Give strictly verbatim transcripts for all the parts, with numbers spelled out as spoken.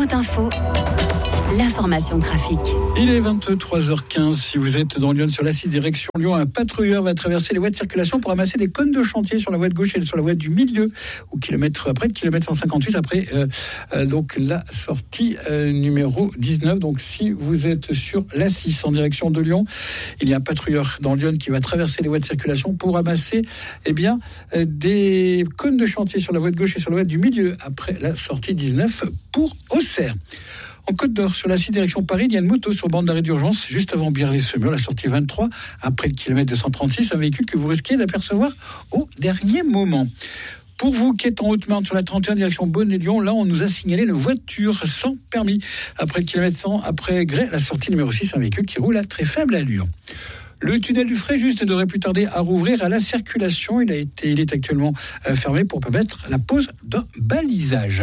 Autoroute Info, l'information trafic. Il est vingt-trois heures quinze. Si vous êtes dans Lyon sur la six direction Lyon, un patrouilleur va traverser les voies de circulation pour ramasser des cônes de chantier sur la voie de gauche et sur la voie du milieu, au kilomètre après, kilomètre cent cinquante-huit après euh, euh, donc la sortie euh, numéro dix-neuf. Donc si vous êtes sur la six en direction de Lyon, il y a un patrouilleur dans Lyon qui va traverser les voies de circulation pour ramasser eh bien euh, des cônes de chantier sur la voie de gauche et sur la voie du milieu après la sortie dix-neuf pour Auxerre. En Côte d'Or, sur la six direction Paris, il y a une moto sur bande d'arrêt d'urgence juste avant Biarritz-Semur, la sortie vingt-trois, après le kilomètre deux cent trente-six, un véhicule que vous risquez d'apercevoir au dernier moment. Pour vous qui êtes en Haute-Marne sur la trente et un direction Beaune et Lyon, là on nous a signalé une voiture sans permis. Après le kilomètre cent, après Grès, la sortie numéro six, un véhicule qui roule à très faible allure. Le tunnel du Fréjus ne devrait plus tarder à rouvrir à la circulation. Il a été, il est actuellement fermé pour permettre la pose d'un balisage.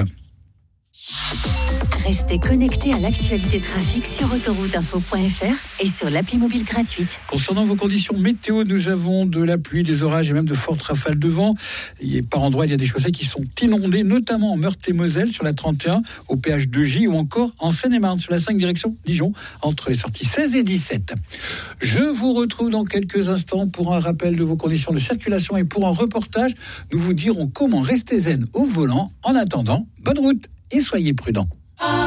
Restez connectés à l'actualité trafic sur autoroute info point f r et sur l'appli mobile gratuite. Concernant vos conditions météo, nous avons de la pluie, des orages et même de fortes rafales de vent. Et par endroits, il y a des chaussées qui sont inondées, notamment en Meurthe-et-Moselle sur la trente et un, au péage deux J, ou encore en Seine-et-Marne sur la cinq direction Dijon, entre les sorties seize et dix-sept. Je vous retrouve dans quelques instants pour un rappel de vos conditions de circulation et pour un reportage. Nous vous dirons comment rester zen au volant. En attendant, bonne route et soyez prudents.